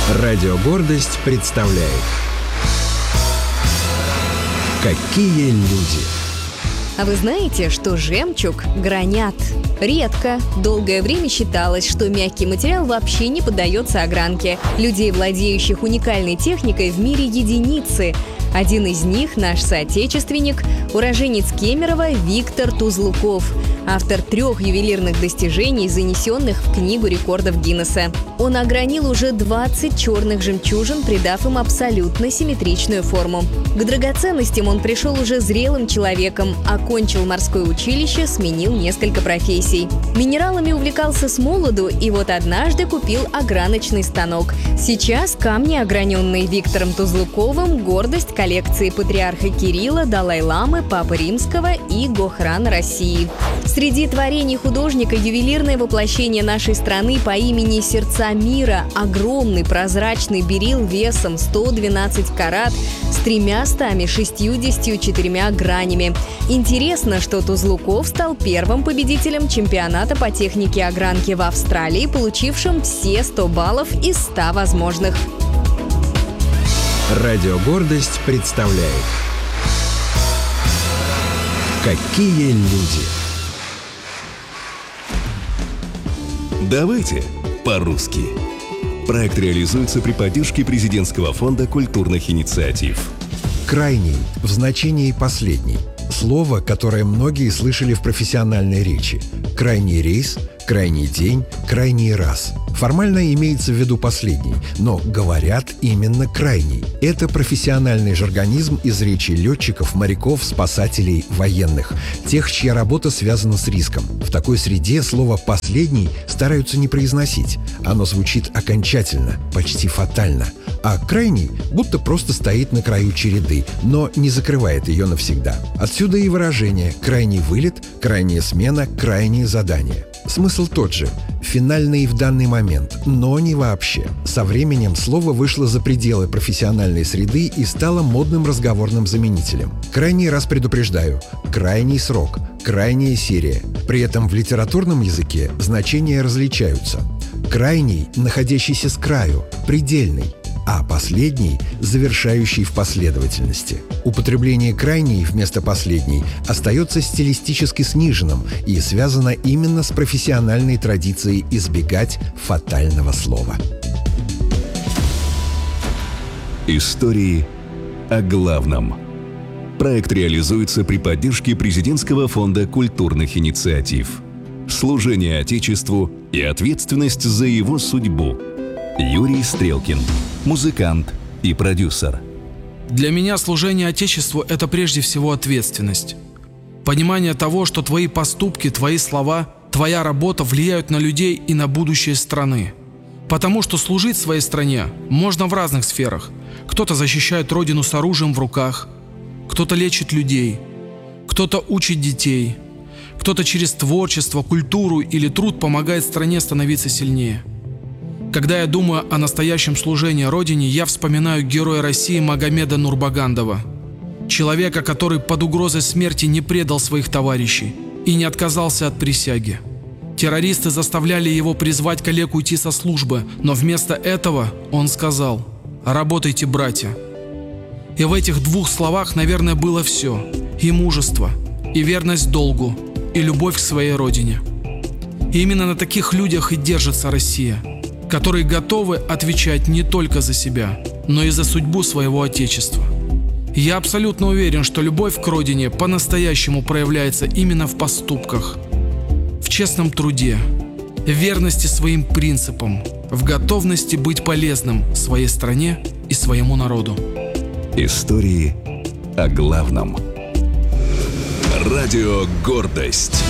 Радио «Гордость» представляет «Какие люди». А вы знаете, что жемчуг гранят? Редко. Долгое время считалось, что мягкий материал вообще не поддается огранке. Людей, владеющих уникальной техникой, в мире единицы. Один из них – наш соотечественник, уроженец Кемерово Виктор Тузлуков, автор 3 ювелирных достижений, занесенных в Книгу рекордов Гиннесса. Он огранил уже 20 черных жемчужин, придав им абсолютно симметричную форму. К драгоценностям он пришел уже зрелым человеком, окончил морское училище, сменил несколько профессий. Минералами увлекался с молоду и вот однажды купил ограночный станок. Сейчас камни, ограненные Виктором Тузлуковым, гордость коллекции патриарха Кирилла, Далай-ламы, Папы Римского и Гохрана России. Среди творений художника ювелирное воплощение нашей страны по имени «Сердца мира» – огромный прозрачный берил весом 112 карат с 364 гранями. Интересно, что Тузлуков стал первым победителем чемпионата по технике огранки в Австралии, получившим все 100 баллов из 100 возможных. Радио «Гордость» представляет «Какие люди». Давайте по-русски. Проект реализуется при поддержке Президентского фонда культурных инициатив. Крайний в значении последний. Слово, которое многие слышали в профессиональной речи. Крайний рейс, крайний день, крайний раз. Формально имеется в виду последний, но говорят именно крайний. Это профессиональный жаргонизм из речи летчиков, моряков, спасателей, военных. Тех, чья работа связана с риском. В такой среде слово «последний» стараются не произносить. Оно звучит окончательно, почти фатально. А крайний будто просто стоит на краю череды, но не закрывает ее навсегда. Отсюда и выражение «крайний вылет», «крайняя смена», «крайнее задание». Смысл тот же – финальный в данный момент, но не вообще. Со временем слово вышло за пределы профессиональной среды и стало модным разговорным заменителем. Крайний раз предупреждаю – крайний срок, крайняя серия. При этом в литературном языке значения различаются. Крайний, находящийся с краю, предельный, а последний – завершающий в последовательности. Употребление «крайний» вместо «последний» остается стилистически сниженным и связано именно с профессиональной традицией избегать фатального слова. Истории о главном. Проект реализуется при поддержке Президентского фонда культурных инициатив. Служение Отечеству и ответственность за его судьбу. Юрий Стрелкин, музыкант и продюсер. Для меня служение Отечеству – это прежде всего ответственность. Понимание того, что твои поступки, твои слова, твоя работа влияют на людей и на будущее страны. Потому что служить своей стране можно в разных сферах. Кто-то защищает родину с оружием в руках, кто-то лечит людей, кто-то учит детей, кто-то через творчество, культуру или труд помогает стране становиться сильнее. Когда я думаю о настоящем служении Родине, я вспоминаю героя России Магомеда Нурбагандова. Человека, который под угрозой смерти не предал своих товарищей и не отказался от присяги. Террористы заставляли его призвать коллег уйти со службы, но вместо этого он сказал: «Работайте, братья». И в этих 2 словах, наверное, было все. И мужество, и верность долгу, и любовь к своей Родине. И именно на таких людях и держится Россия, которые готовы отвечать не только за себя, но и за судьбу своего Отечества. Я абсолютно уверен, что любовь к Родине по-настоящему проявляется именно в поступках, в честном труде, в верности своим принципам, в готовности быть полезным своей стране и своему народу. Истории о главном. Радио «Гордость».